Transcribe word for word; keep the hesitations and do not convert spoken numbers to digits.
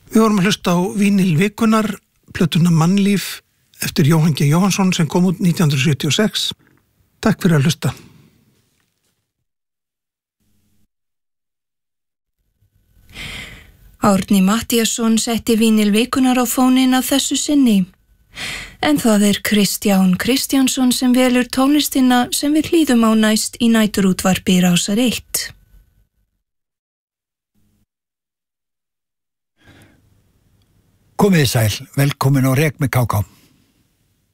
Við vorum að hlusta á Vínil vikunar, plötuna Mannlíf eftir Jóhann G. Jóhannsson sem kom út nítján hundruð sjötíu og sex. Takk fyrir að hlusta. Árni Matthíasson setti Vínil vikunar á fóninn að þessu sinni. En það er Kristján Kristjánsson sem velur tónlistina sem við hlýðum á næst í næturútvarpi Rásar eitt. Komið sæl, velkomin á Rek með K K.